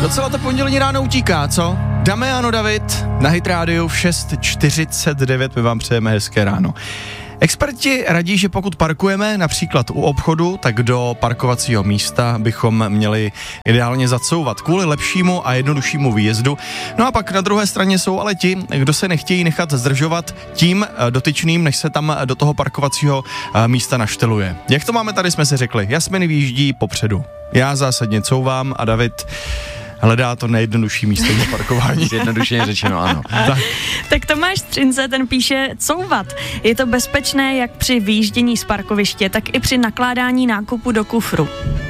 Docela to pondělní ráno utíká, co? Damiano David na Hit Radio v 6:49, my vám přejeme hezké ráno. Experti radí, že pokud parkujeme například u obchodu, tak do parkovacího místa bychom měli ideálně zacouvat kvůli lepšímu a jednoduššímu výjezdu. No a pak na druhé straně jsou ale ti, kdo se nechtějí nechat zdržovat tím dotyčným, než se tam do toho parkovacího místa našteluje. Jak to máme tady, jsme si řekli, Jasmin vyjíždí popředu. Já zásadně couvám a David hledá to nejjednodušší místo na parkování. Zjednodušeně řečeno, ano. Tak Tomáš Střince, ten píše couvat. Je to bezpečné jak při výjíždění z parkoviště, tak i při nakládání nákupu do kufru.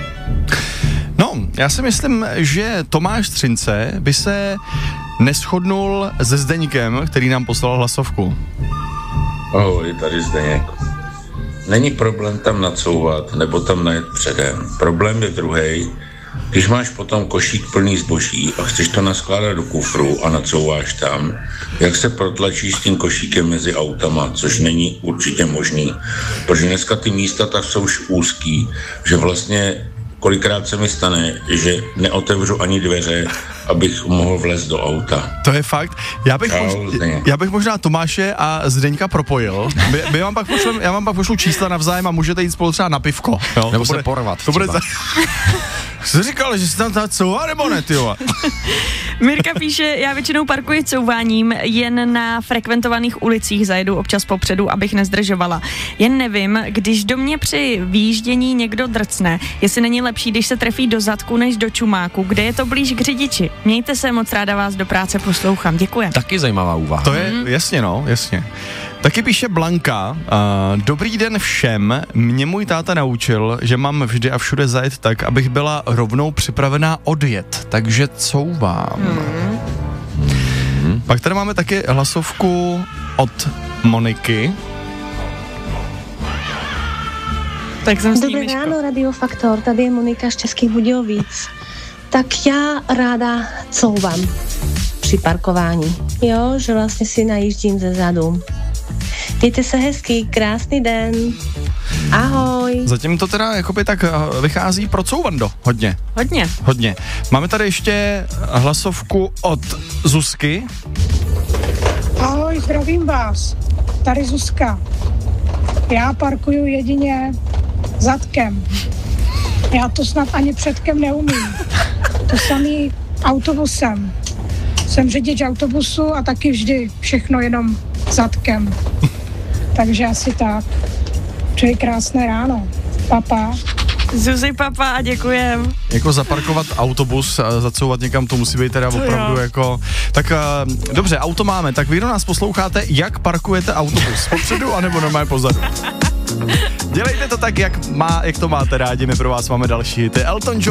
No, já si myslím, že Tomáš Střince by se neshodnul se Zdeňkem, který nám poslal hlasovku. Ahoj, tady Zdeněk. Není problém tam nacouvat nebo tam najet předem. Problém je druhej. Když máš potom košík plný zboží a chceš to naskládat do kufru a nacouváš tam, jak se protlačíš s tím košíkem mezi autama, což není určitě možný. Protože dneska ty místa tak jsou už úzký, že vlastně kolikrát se mi stane, že neotevřu ani dveře, abych mohl vlézt do auta. To je fakt. Já bych možná Tomáše a Zdeňka propojil. Já vám pak pošlu čísla navzájem a můžete jít spolu třeba na pivko. Jo? Nebo se porvat. To bude jsi říkal, že jsi tam couvá nebo ne, tyjo? Mirka píše, já většinou parkuji couváním, jen na frekventovaných ulicích zajedu občas popředu, abych nezdržovala. Jen nevím, když do mě při výjíždění někdo drcne, jestli není lepší, když se trefí do zadku než do čumáku, kde je to blíž k řidiči. Mějte se, moc ráda vás do práce poslouchám. Děkuji. Taky zajímavá úvaha. To je, jasně. Taky píše Blanka, dobrý den všem, mě můj táta naučil, že mám vždy a všude zajet tak, abych byla rovnou připravená odjet, takže couvám. Pak tady máme taky hlasovku od Moniky. Tak jsem Dobré ráno, Radio Faktor, tady je Monika z Českých Budějovic. Tak já ráda couvám při parkování, jo, že vlastně si najíždím ze zadu. Mějte se hezky, krásný den. Ahoj. Zatím to teda jakoby tak vychází pro couvando. Hodně. Máme tady ještě hlasovku od Zuzky. Ahoj, zdravím vás. Tady Zuzka. Já parkuju jedině zadkem. Já to snad ani předkem neumím. To samý autobusem. Jsem řidič autobusu a taky vždy všechno jenom zadkem. Takže asi tak. Přeji krásné ráno. Papa. Zuzi, papa, a děkujem. Jako zaparkovat autobus a zacouvat někam, to musí být teda to opravdu jo. Jako... Tak dobře, auto máme, tak vy, kdo nás posloucháte, jak parkujete autobus? Popředu anebo normálně pozadu? Dělejte to tak, jak to máte rádi, my pro vás máme další hity. Elton John